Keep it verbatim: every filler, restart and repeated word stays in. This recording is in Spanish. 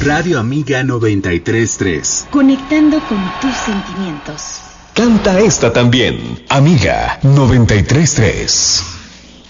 Radio Amiga noventa y tres punto tres. Conectando con tus sentimientos. Canta esta también, Amiga noventa y tres punto tres.